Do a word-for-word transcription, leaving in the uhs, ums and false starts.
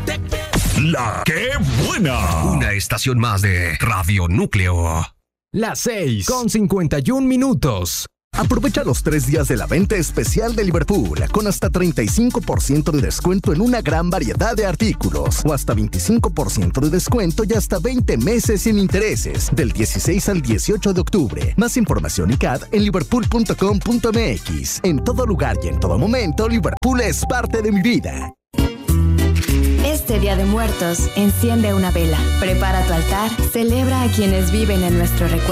La que buena. Una estación más de Radio Núcleo. Las seis con cincuenta y un minutos. Aprovecha los tres días de la venta especial de Liverpool con hasta treinta y cinco por ciento de descuento en una gran variedad de artículos o hasta veinticinco por ciento de descuento y hasta veinte meses sin intereses del dieciséis al dieciocho de octubre. Más información y C A D en liverpool punto com punto m x. En todo lugar y en todo momento, Liverpool es parte de mi vida. Este Día de Muertos, enciende una vela, prepara tu altar, celebra a quienes viven en nuestro recuerdo.